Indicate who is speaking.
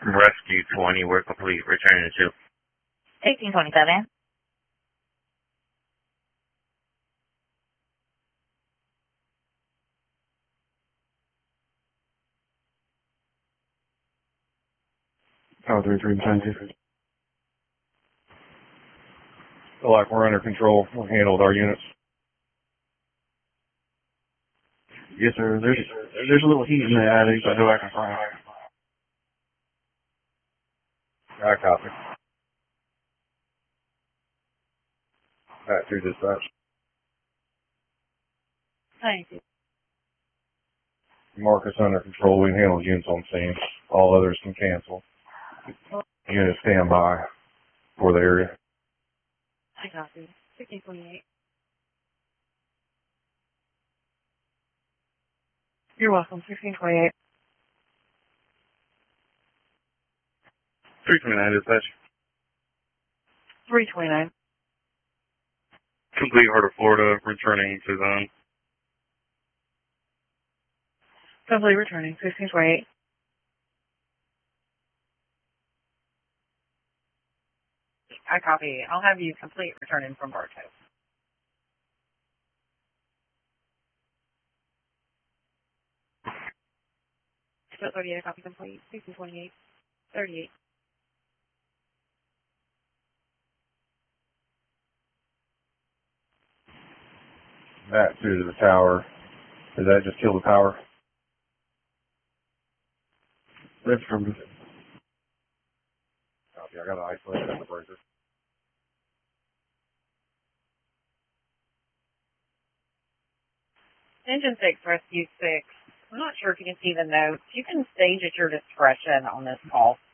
Speaker 1: Rescue 20, we're complete. Returning to
Speaker 2: 1827.
Speaker 3: Tower 33, Mackenzie. Feel like we're under control. We'll handle our units. Yes, sir. There's a little heat in the attic, but no, I can find it. I copy. Back through dispatch.
Speaker 2: Thank you.
Speaker 3: Marcus under control. We can handle units on scene. All others can cancel. Units stand by for the area.
Speaker 2: I copy. 1628. You're welcome. 1628.
Speaker 1: 329 dispatch.
Speaker 2: 329.
Speaker 1: Complete Heart of Florida, returning to zone.
Speaker 2: Complete returning. 1628. I copy. I'll have you complete returning from Bartow. 38, I copy complete. 1628. 38.
Speaker 3: Back through to the tower. Did that just kill the power? Lift from. Copy. I got to isolate the breaker.
Speaker 2: Engine 6, Rescue 6. I'm not sure if you can see the notes. You can stage at your discretion on this call.